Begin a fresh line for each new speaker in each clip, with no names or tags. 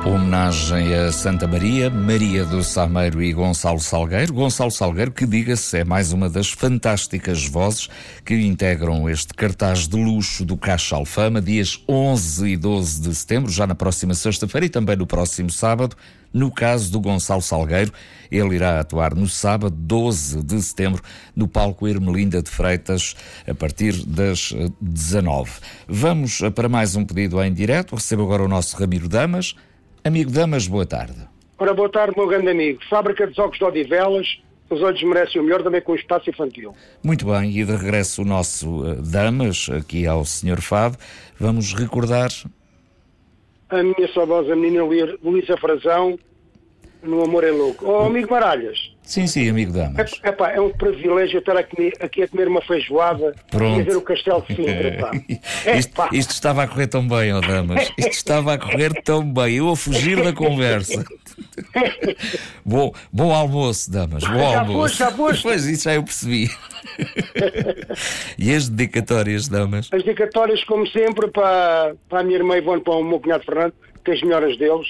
Homenagem a Santa Maria, Maria do Sameiro e Gonçalo Salgueiro. Gonçalo Salgueiro, que diga-se, é mais uma das fantásticas vozes que integram este cartaz de luxo do Caixa Alfama, dias 11 e 12 de setembro, já na próxima sexta-feira e também no próximo sábado. No caso do Gonçalo Salgueiro, ele irá atuar no sábado, 12 de setembro, no palco Ermelinda de Freitas, a partir das 19. Vamos para mais um pedido em direto. Recebo agora o nosso Ramiro Damas. Amigo Damas, boa tarde.
Ora, boa tarde, meu grande amigo. Fábrica dos Óculos de Odivelas, os olhos merecem o melhor, também com o espaço infantil.
Muito bem, e de regresso o nosso Damas, aqui ao Sr. Fado, vamos recordar...
A minha saudosa menina Luísa Frazão, no Amor é Louco. Oh, amigo Maralhas.
Sim, amigo Damas.
É um privilégio estar aqui a comer uma feijoada.
Pronto.
E a ver o Castelo de Sintra, pá.
Isto estava a correr tão bem, Damas. Isto estava a correr tão bem. Eu a fugir da conversa. Bom almoço, Damas. Bom almoço.
Já foste.
Pois, isso já eu percebi. E as dedicatórias, Damas?
As dedicatórias, como sempre, para a minha irmã Ivone, para o meu cunhado Fernando, que as melhoras deles.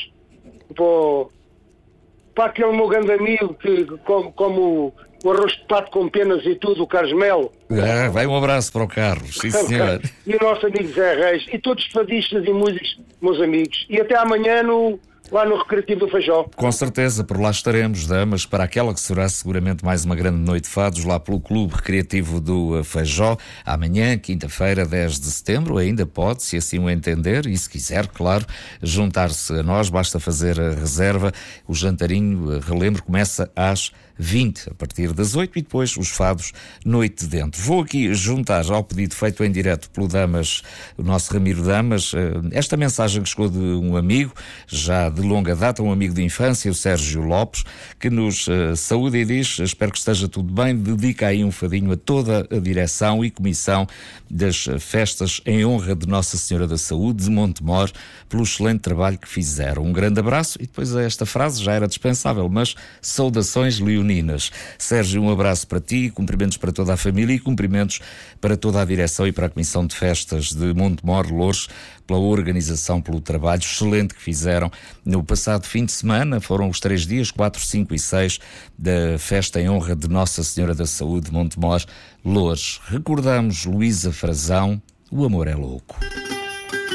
Para aquele meu grande amigo que como o arroz de pato com penas e tudo, o Carlos Melo.
Vai um abraço para o Carlos, sim senhor.
E o nosso amigo Zé Reis, e todos os fadistas e músicos, meus amigos. E até amanhã lá no Recreativo do Feijó.
Com certeza, por lá estaremos, Damas, para aquela que será seguramente mais uma grande noite de fados, lá pelo Clube Recreativo do Feijó. Amanhã, quinta-feira, 10 de setembro, ainda pode, se assim o entender, e se quiser, claro, juntar-se a nós, basta fazer a reserva. O jantarinho, relembro, começa às 20, a partir das 8, e depois os fados, noite dentro. Vou aqui juntar ao pedido feito em direto pelo Damas, o nosso Ramiro Damas, esta mensagem que chegou de um amigo, já de longa data, um amigo de infância, o Sérgio Lopes, que nos saúda e diz: espero que esteja tudo bem, dedica aí um fadinho a toda a direção e comissão das festas em honra de Nossa Senhora da Saúde de Montemor, pelo excelente trabalho que fizeram. Um grande abraço, e depois esta frase já era dispensável, mas saudações leoninas. Sérgio, um abraço para ti, cumprimentos para toda a família e cumprimentos para toda a direção e para a Comissão de Festas de Montemor, Loures, pela organização, pelo trabalho excelente que fizeram no passado fim de semana. Foram os 3 dias, 4, 5 e 6, da festa em honra de Nossa Senhora da Saúde de Montemor, Loures. Recordamos Luísa Frazão, O Amor é Louco.